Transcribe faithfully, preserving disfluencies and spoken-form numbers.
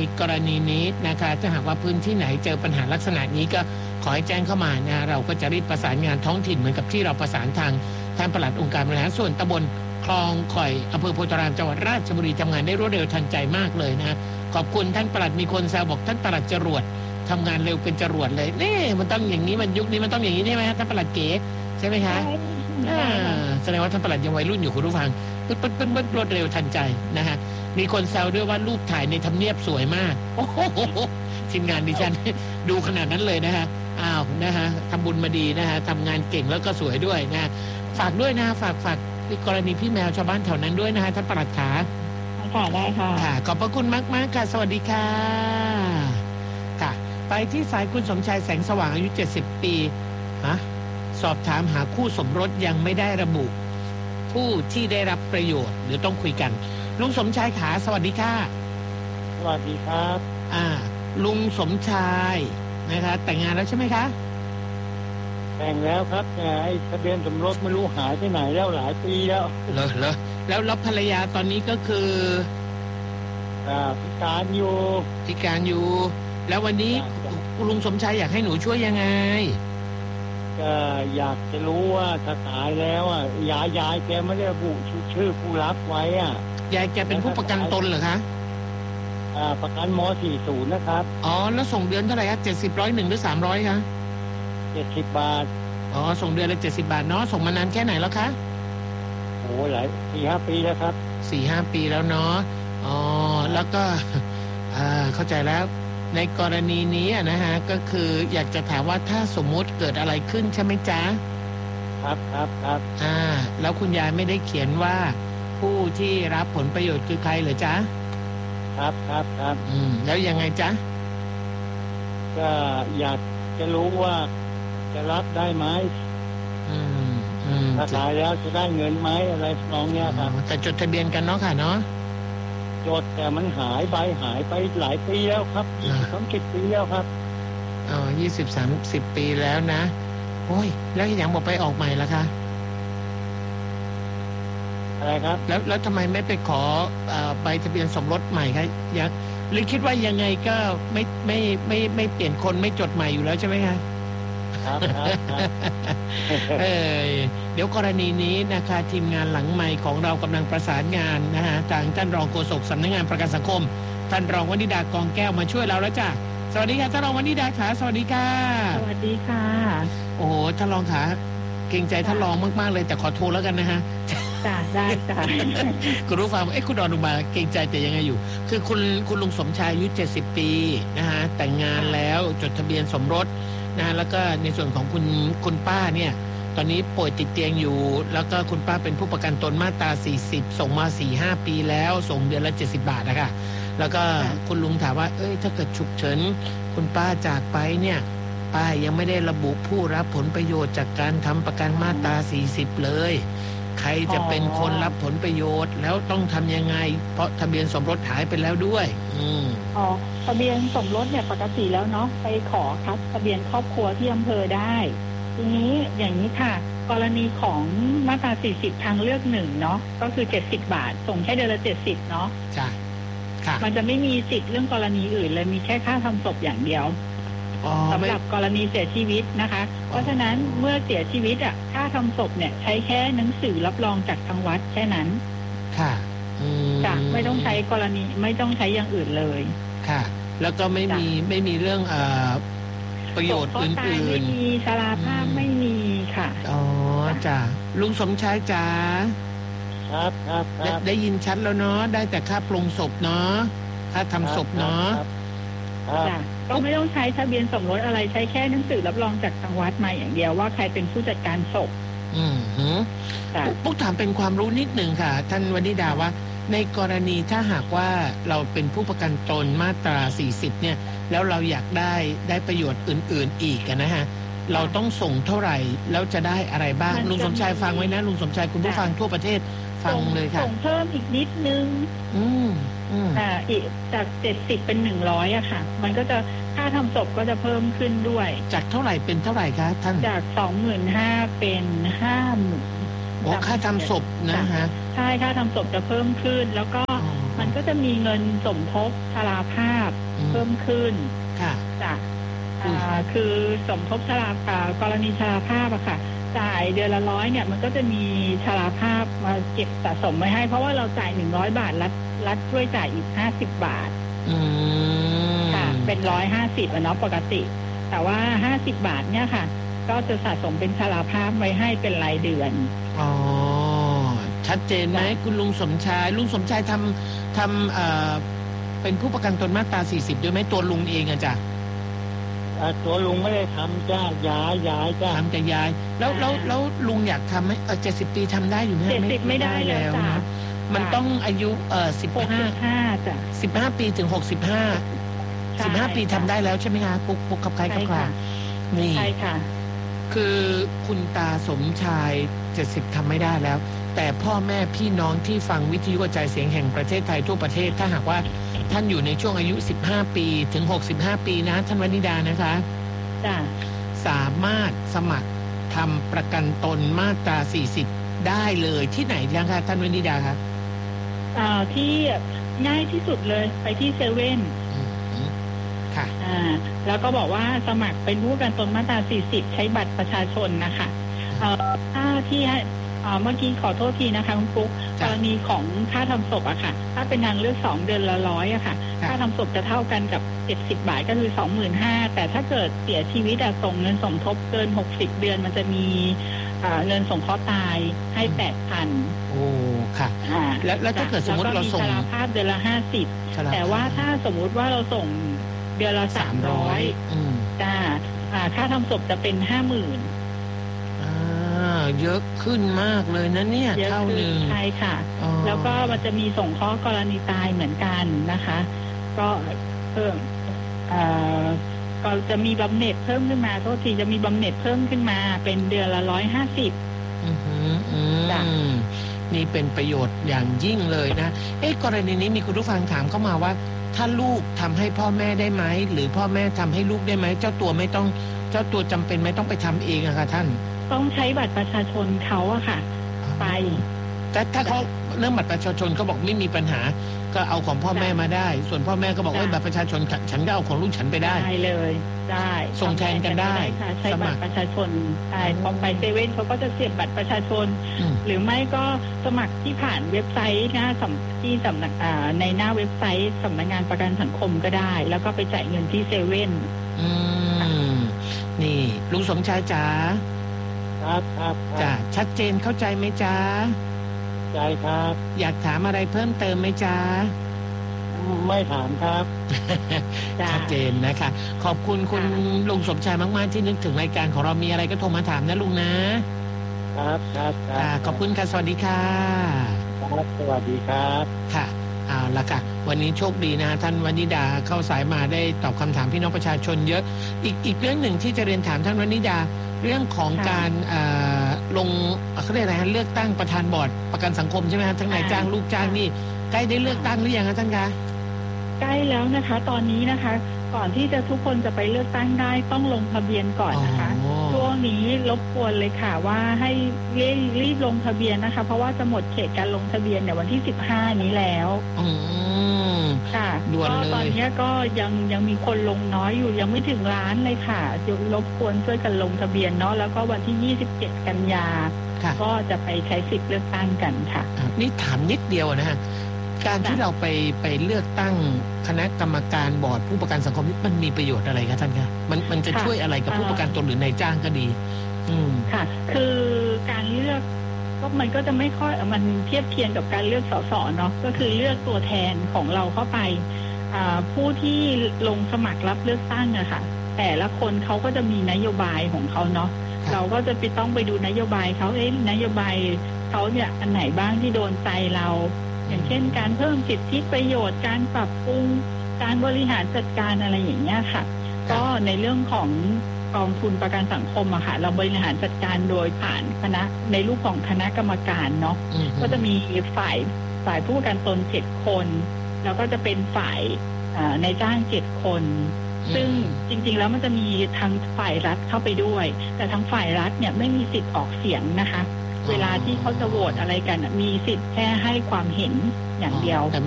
กรณีนี้นะคะถ้าหากว่าพื้นที่ไหนเจอปัญหาลักษณะนี้ก็ขอให้แจ้งเข้ามานะเราก็จะรีบประสานงานท้องถิ่นเหมือนกับที่เราประสานทางท่านปลัดองค์การบริหารส่วนตำบลคลองข่อยอำเภอโพธารามจังหวัดราชบุรีทำงานได้รวดเร็วทันใจมากเลยนะขอบคุณท่านปลัดมีคนแซวบอกท่านปลัดจรวดทำงานเร็วเป็นจรวดเลยนี่มันต้องอย่างนี้มันยุคนี้มันต้องอย่างนี้ใช่ไหมท่านปลัดเก๋ใช่ไหมคะแสดงว่าท่านปลัดยังวัยรุ่นอยู่คุณผู้ฟังปึ๊ดปึ๊ดปึ๊ดปึ๊ดรวดเร็วทันใจนะฮะมีคนแซวด้วยว่ารูปถ่ายในทำเนียบสวยมากโอ้โหทีมงานดิฉันดูขนาดนั้นเลยนะฮะอ้าวนะฮะทำบุญมาดีนะฮะทำงานเก่งแล้วก็สวยด้วยนะฝากด้วยนะฝากฝากกรณีพี่แมวชาวบ้านแถวนั้นด้วยนะฮะท่านปลัดขาค่ะได้ค่ะค่ะขอบพระคุณมากมากค่ะสวัสดีค่ะค่ะไปที่สายคุณสมชายแสงสว่างอายุเจ็ดสิบปีฮะสอบถามหาคู่สมรสยังไม่ได้ระบุผู้ที่ได้รับประโยชน์เดี๋ยวต้องคุยกันลุงสมชายขาสวัสดีค่ะสวัสดีครับอ่าลุงสมชายนะคะแต่งงานแล้วใช่ไหมคะแต่งแล้วครับแต่ไอ้ทะเบียนสมรสไม่รู้หายไปไหนแล้วหลายปีแล้วเหรอเหรอแล้วแล้วภรรยาตอนนี้ก็คืออ่าพิการอยู่พิการอยู่แล้ววันนี้ลุงสมชายอยากให้หนูช่วยยังไงก็อยากจะรู้ว่าถ้าตายแล้วอ่ะยายยายแกไม่ได้ระบุชื่อผู้รับไว้อ่ะยายแกเป็นผู้ประกันตนเหรอคะอ่าประกันม.สี่สิบนะครับอ๋อแล้วส่งเดือนเท่าไหร่ครับเจ็ดสิบร้อยหนึ่งหรือสามร้อยคะเจ็ดสิบบาทอ๋อส่งเดือนละเจ็ดสิบบาทเนาะส่งมานานแค่ไหนแล้วคะโอ้หลายสี่ห้าปีแล้วครับสี่ห้าปีแล้วเนาะอ๋อแล้วก็อ่าเข้าใจแล้วในกรณีนี้นะฮะก็คืออยากจะถามว่าถ้าสมมุติเกิดอะไรขึ้นใช่ไหมจ๊ะครับครับครับอ่าแล้วคุณยายไม่ได้เขียนว่าผู้ที่รับผลประโยชน์คือใครเหรอจ๊ะครับครับครับอืมแล้วยังไงจ๊ะก็อยากจะรู้ว่าจะรับได้ไหมอืมอืมถ้าตายแล้วจะได้เงินไหมอะไรน้องเนี้ยครับแต่จดทะเบียนกันเนาะค่ะเนาะจดแต่มันหายไปหายไปหลายปีแล้วครับยี่สิบสามสิบปีแล้วครับอ๋อยี่สิบสามสิบปีแล้วนะโอ้ยแล้วอย่างบอกไปออกใหม่ละคะอะไรครับแล้วแล้วทำไมไม่ไปขอใบทะเบียนสมรสใหม่คะยังหรือคิดว่ายังไงก็ไม่ไม่ไม่ไม่เปลี่ยนคนไม่จดใหม่อยู่แล้วใช่ไหมคะครับเออเดี๋ยวกรณีนี้นะคะทีมงานหลังไมค์ของเรากำลังประสานงานนะฮะทางท่านรองโฆษกสำนักงานประกันสังคมท่านรองวนิดากองแก้วมาช่วยเราแล้วจ้ะสวัสดีค่ะท่านรองวนิดาขาสวัสดีค่ะสวัสดีค่ะโอ้โหท่านรองขาเกรงใจท่านรองมากๆเลยแต่ขอโทรแล้วกันนะฮะจ้ะได้จ้ะคุณรู้ฟังเอ๊ะคุณดอนลงมาเกรงใจแต่ยังไงอยู่คือคุณคุณลุงสมชายอายุเจ็ดสิบปีนะฮะแต่งงานแล้วจดทะเบียนสมรสนะแล้วก็ในส่วนของคุณคุณป้าเนี่ยตอนนี้ป่วยติดเตียงอยู่แล้วก็คุณป้าเป็นผู้ประกันตนมาตราสี่สิบส่งมา สี่ห้า ปีแล้วส่งเดือนละเจ็ดสิบบาทนะคะแล้วก็คุณลุงถามว่าเอ้ยถ้าเกิดฉุกเฉินคุณป้าจากไปเนี่ยป้ายังไม่ได้ระบุผู้รับผลประโยชน์จากการทำประกันมาตราสี่สิบเลยใครจะเป็นคนรับผลประโยชน์แล้วต้องทำยังไงเพราะทะเบียนสมรสหายไปแล้วด้วยอืมอ๋อทะเบียนสมรสเนี่ยปกติแล้วเนาะไปขอคัดทะเบียนครอบครัวที่อำเภอได้ทีนี้อย่างนี้ค่ะกรณีของมาตราสี่สิบทางเลือกหนึ่งเนาะก็คือเจ็ดสิบบาทส่งแค่เดือนละเจ็ดสิบเนาะใช่ค่ะมันจะไม่มีสิทธิ์เรื่องกรณีอื่นเลยมีแค่ค่าทำศพอย่างเดียวสำหรับกรณีเสียชีวิตนะคะเพราะฉะนั้นเมื่อเสียชีวิตอ่ะค่าทำศพเนี่ยใช้แค่หนังสือรับรองจากทางวัดแค่นั้นค่ะจ้ะไม่ต้องใช้กรณีไม่ต้องใช้อย่างอื่นเลยค่ะแล้วก็ไม่มีไม่มีเรื่องเอ่อประโยชน์อื่นๆไม่มีชราภาพไม่มีค่ะอ๋อจ้ะลุงสมชายจ๋าครับครับครับได้ยินชัดแล้วเนาะได้แต่ค่าปลงศพเนาะค่าทำศพเนาะจ้ะก็ไม่ต้องใช้ทะเบียนสมรสอะไรใช้แค่หนังสือรับรองจากทางวัดมาอย่างเดียวว่าใครเป็นผู้จัดการศพอืมฮึปุ๊กถามเป็นความรู้นิดหนึ่งค่ะท่านวนิดาว่าในกรณีถ้าหากว่าเราเป็นผู้ประกันตนมาตราสี่สิบเนี่ยแล้วเราอยากได้ได้ประโยชน์อื่นๆอีกนะฮะเราต้องส่งเท่าไหร่แล้วจะได้อะไรบ้างลุงสมชายฟังไว้นะลุงสมชายคุณผู้ฟังทั่วประเทศฟังเลยค่ะส่งเพิ่มอีกนิดนึงอืมอ่าอีกจากเจ็ดสิบเป็นหนึ่งร้อยอะค่ะมันก็จะค่าทำศพก็จะเพิ่มขึ้นด้วยจากเท่าไหร่เป็นเท่าไหร่คะท่านจากสองหมื่นห้าเป็นห้าหมื่นโอ้ค่าทำศพนะฮะใช่ค่าทำศพจะเพิ่มขึ้นแล้วก็มันมันก็จะมีเงินสมทบชราภาพเพิ่มขึ้นค่ะจากคือสมทบชราภาพกรณีชราภาพอะค่ะจ่ายเดือนละร้อยเนี่ยมันก็จะมีชราภาพมาเก็บสะสมไว้ให้เพราะว่าเราจ่ายหนึ่งร้อยบาทรัฐรัฐช่วยจ่ายอีกห้าสิบบาทค่ะเป็นร้อยห้าสิบอะเนาะปกติแต่ว่าห้าสิบบาทเนี่ยค่ะก็จะสะสมเป็นชราภาพไว้ให้เป็นรายเดือนอ๋อชัดเจนไหมคุณลุงสมชายลุงสมชายทำทำเอ่อเป็นผู้ประกันตนมาตราสี่สิบด้วยไหมตัวลุงเองอะจ้ะตัวลุงไม่ได้ทำจ้าย้ายย้ายจ้าทำแต่ย้ายแล้วแล้วแล้วลุงอยากทำไหมเออเจ็ดสิบปีทำได้อยู่ไหมเจ็ดสิบไม่ได้แล้วนะมันต้องอายุเอ่อสิบห้าจ้ะสิบห้าปีถึงหกสิบห้าสิบห้าปีทำได้แล้วใช่ไหมคะปุ๊กปุ๊กขับใครขับใครนี่ใช่ค่ะคือคุณตาสมชายเจ็ดสิบทำไม่ได้แล้วแต่พ่อแม่พี่น้องที่ฟังวิทยุกระจายเสียงแห่งประเทศไทยทั่วประเทศถ้าหากว่าท่านอยู่ในช่วงอายุสิบห้าปีถึงหกสิบห้าปีนะท่านวนิดานะคะจ้ะสามารถสมัครทำประกันตนมาตราสี่สิบได้เลยที่ไหนนะคะท่านวนิดาคะอ่าที่ง่ายที่สุดเลยไปที่เซเว่นค่ะอ่าแล้วก็บอกว่าสมัครเป็นผู้ประกันตนมาตราสี่สิบใช้บัตรประชาชนนะคะเอ่อถ้าที่เมื่อกี้ขอโทษทีนะคะคุณปุ๊กกรณีของค่าทำศพอะค่ะถ้าเป็นทางเลือกสองเดือนละร้อยอะค่ะค่าทำศพจะเท่ากันกับเจ็ดสิบบาทก็คือสองหมื่นห้าแต่ถ้าเกิดเสียชีวิตอะส่งเงินสมทบเกินหกสิบเดือนมันจะมีเงินสงเคราะห์ตายให้แปดพันโอ้ค่ะแล้วแล้วถ้าเกิดสมมติเราส่งชราภาพเดือนละห้าสิบแต่ว่าถ้าสมมุติว่าเราส่งเดือนละสามร้อยจ้าค่าทำศพจะเป็นห้าหมื่นเยอะขึ้นมากเลยนะเนี่ยเท่านึงใช่ค่ะแล้วก็มันจะมีส่งข้อกรณีตายเหมือนกันนะคะก็เพิ่มก็จะมีบำเหน็จเพิ่มขึ้นมาโทษทีจะมีบำเหน็จเพิ่มขึ้นมาเป็นเดือนละร้อยห้าสิบนี่เป็นประโยชน์อย่างยิ่งเลยนะเอ๊ะกรณีนี้มีคุณผู้ฟังถามเข้ามาว่าถ้าลูกทำให้พ่อแม่ได้ไหมหรือพ่อแม่ทำให้ลูกได้ไหมเจ้าตัวไม่ต้องเจ้าตัวจำเป็นไม่ต้องไปทำเองอะค่ะท่านต้องใช้บัตรประชาชนเขาอะค่ะไปแต่ถ้าเขาเรื่องบัตรประชาชนเขาบอกไม่มีปัญหาก็เอาของพ่อแม่มาได้ส่วนพ่อแม่ก็บอกว่าบัตรประชาชนฉันก็เอาของลูกฉันไปได้ได้เลยได้ส่งแทนกันได้ค่ะใช้บัตรประชาชนใช่พอไปเซเว่นเขาก็จะเสียบบัตรประชาชนหรือไม่ก็สมัครที่ผ่านเว็บไซต์นะที่สำนักในหน้าเว็บไซต์สำนักงานประกันสังคมก็ได้แล้วก็ไปจ่ายเงินที่เซเว่นอืมนี่ลุงสมชายจ๋าครับครับจ้ะชัดเจนเข้าใจไหมจ๊ะใจครับอยากถามอะไรเพิ่มเติมไหมจ๊ะไม่ถามครับชัดเจนนะคะขอบคุณคุณลุงสมชายมากๆที่นึกถึงรายการของเรามีอะไรก็โทรมาถามนะลุงนะครับครับขอบคุณค่ะสวัสดีค่ะครับสวัสดีครับค่ะเอาละค่ะวันนี้โชคดีนะท่านวนิดาเข้าสายมาได้ตอบคำถามพี่น้องประชาชนเยอะอีกอีกเรื่องหนึ่งที่จะเรียนถามท่านวนิดาเรื่องของการลงเขาเรียกอะไรฮะเลือกตั้งประธานบอร์ดประกันสังคมใช่ไหมครับทั้งนายจ้างลูกจ้างนี่ใกล้ได้เลือกตั้งหรือยังคะท่านคะใกล้แล้วนะคะตอนนี้นะคะก่อนที่จะทุกคนจะไปเลือกตั้งได้ต้องลงทะเบียนก่อนนะคะช่วงนี้รบกวนเลยค่ะว่าให้รีบลงทะเบียนนะคะเพราะว่าจะหมดเขตการลงทะเบียนในวันที่สิบห้านี้แล้วค่ะก็ตอนนี้ก็ยังยังมีคนลงน้อยอยู่ยังไม่ถึงล้านเลยค่ะรบกวนช่วยกันลงทะเบียนเนาะแล้วก็วันที่ยี่สิบเจ็ดกันยาก็จะไปใช้สิทธิ์เลือกตั้งกันค่ะนี่ถามนิดเดียวนะฮะการที่เราไปไปเลือกตั้งคณะกรรมการบอร์ดผู้ประกันสังคมมันมีประโยชน์อะไรคะท่านคะมันมันจะช่วยอะไรกับผู้ประกันตนหรือนายจ้างก็ดีอืมค่ะคือการเลือกก็มันก็จะไม่ค่อยมันเทียบเคียงกับการเลือกสสเนาะก็คือเลือกตัวแทนของเราเข้าไปผู้ที่ลงสมัครรับเลือกตั้งอะค่ะแต่ละคนเขาก็จะมีนโยบายของเขาเนาะเราก็จะไปต้องไปดูนโยบายเขาเอ๊ะนโยบายเขาเนี่ยอันไหนบ้างที่โดนใจเราอย่างเช่นการเพิ่มสิทธิประโยชน์การปรับปรุงการบริหารจัดการอะไรอย่างเงี้ยค่ะก็ในเรื่องของกองทุนประกันสังคมอะค่ะเราบริหารจัดการโดยผ่านคณะในรูปของคณะกรรมการเนาะก็จะมีฝ่ายฝ่ายผู้ประกันตนเจ็ดคนแล้วก็จะเป็นฝ่ายในจ้างเจ็ดคนซึ่งจริงๆแล้วมันจะมีทางฝ่ายรัฐเข้าไปด้วยแต่ทางฝ่ายรัฐเนี่ยไม่มีสิทธิ์ออกเสียงนะคะเวลาที่เขาจะโหวตอะไรกันมีสิทธิ์แค่ให้ความเห็นอย่างเดียว